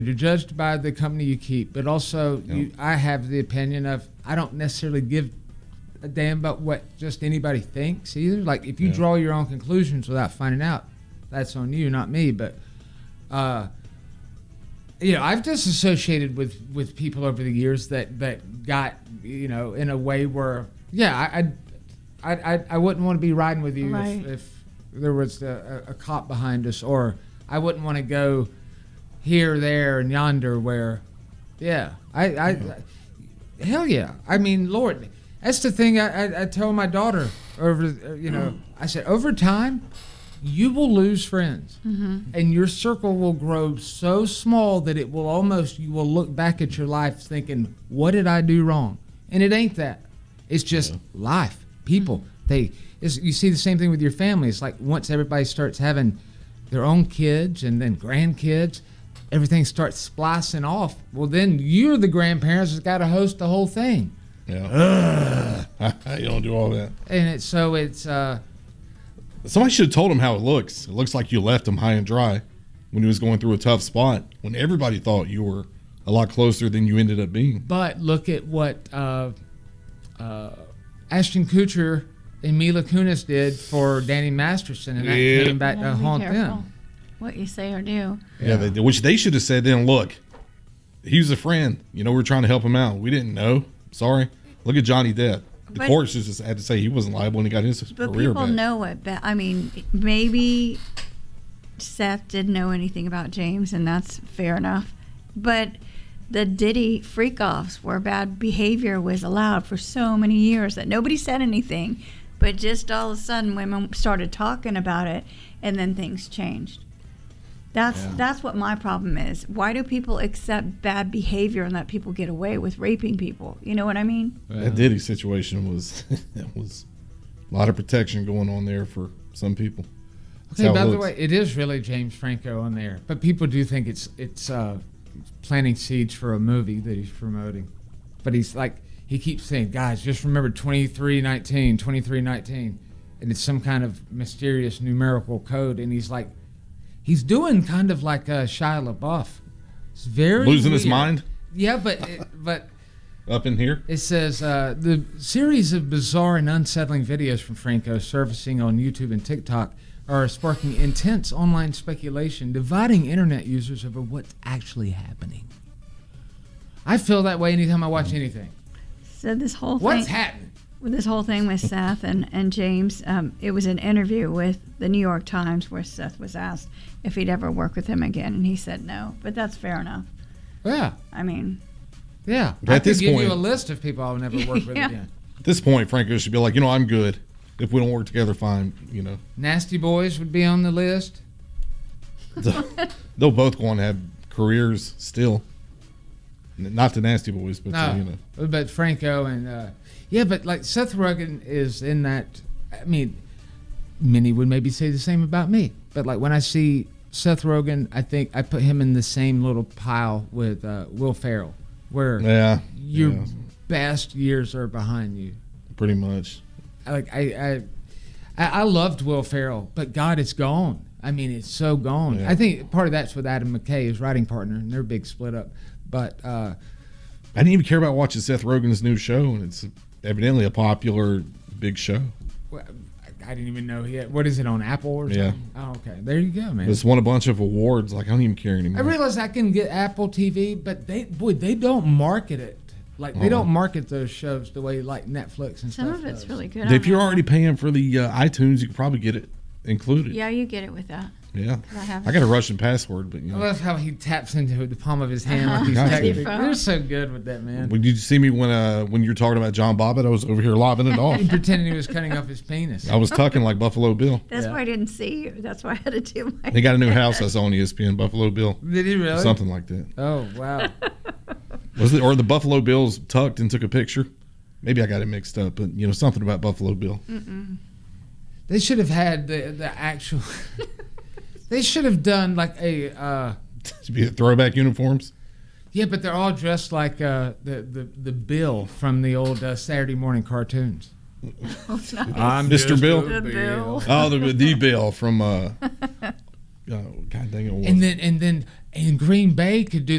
You're judged by the company you keep, but also I have the opinion of I don't necessarily give a damn about what just anybody thinks either. Like if you draw your own conclusions without finding out, that's on you, not me. But I've disassociated with people over the years that got in a way where I wouldn't want to be riding with you if there was a cop behind us, or I wouldn't want to go here, there, and yonder. Where, hell yeah. I mean, Lord, that's the thing I tell my daughter I said, over time, you will lose friends, and your circle will grow so small that you will look back at your life thinking, what did I do wrong? And it ain't that. It's just life. People, you see the same thing with your family. It's like once everybody starts having their own kids and then grandkids, everything starts splicing off. Well, then you're the grandparents that's got to host the whole thing. Yeah. You don't do all that. And it's somebody should have told him how it looks. It looks like you left him high and dry when he was going through a tough spot, when everybody thought you were a lot closer than you ended up being. But look at what Ashton Kutcher and Mila Kunis did for Danny Masterson, and that came back to haunt them. What you say or do. Yeah, they did, which they should have said then, look, he was a friend. We're trying to help him out. We didn't know. Sorry. Look at Johnny Depp. The courts just had to say he wasn't liable when he got his career back. But people know it. I mean, maybe Seth didn't know anything about James, and that's fair enough. But the Diddy freak-offs where bad behavior was allowed for so many years that nobody said anything, but just all of a sudden women started talking about it, and then things changed. That's what my problem is. Why do people accept bad behavior and let people get away with raping people? You know what I mean? That Diddy situation was a lot of protection going on there for some people. Okay, by the way, it is really James Franco on there, but people do think it's planting seeds for a movie that he's promoting. But he keeps saying, guys, just remember 2319, 2319, and it's some kind of mysterious numerical code, and he's doing kind of like Shia LaBeouf. It's very losing weird. His mind. Yeah, but up in here it says the series of bizarre and unsettling videos from Franco surfacing on YouTube and TikTok are sparking intense online speculation, dividing internet users over what's actually happening. I feel that way anytime I watch anything. So this whole thing, what's happening? With this whole thing with Seth and James, it was an interview with the New York Times where Seth was asked if he'd ever work with him again, and he said no. But that's fair enough. Yeah. I mean. Yeah. I could give you a list of people I'll never work with again. At this point, Franco should be like, I'm good. If we don't work together, fine. Nasty Boys would be on the list. They'll both go on to have careers still. Not the Nasty Boys, but But Franco and but like Seth Rogen is in that. I mean, many would maybe say the same about me. But like when I see Seth Rogen, I think I put him in the same little pile with Will Ferrell, where your best years are behind you. Pretty much. I loved Will Ferrell, but God, it's gone. I mean, it's so gone. Yeah. I think part of that's with Adam McKay, his writing partner, and they're big split up. But I didn't even care about watching Seth Rogen's new show, and it's evidently a popular big show. Well, I didn't even know he had. What is it, on Apple or something? Yeah. Oh, okay. There you go, man. It's won a bunch of awards. I don't even care anymore. I realize I can get Apple TV, but they don't market it. Like they don't market those shows the way like Netflix and Some stuff of it's does. really good. If you're already paying for the iTunes, you could probably get it included. Yeah, you get it with that. Yeah. I got a Russian password, but I love how he taps into the palm of his hand like he's texting. You're so good with that, man. Did you see me when you're talking about John Bobbitt? I was over here lobbing it off. He pretending he was cutting off his penis. I was tucking like Buffalo Bill. That's why I didn't see you. That's why I had to do my. They got a new house that's on ESPN, Buffalo Bill. Did he really? Something like that. Oh, wow. Was it, or the Buffalo Bills tucked and took a picture? Maybe I got it mixed up, but something about Buffalo Bill. Mm-mm. They should have had the actual. They should have done like a. To be throwback uniforms. Yeah, but they're all dressed like the Bill from the old Saturday morning cartoons. Oh, nice. I'm Mr. Bill. The Bill. Oh, the Bill from. God dang it! And then and Green Bay could do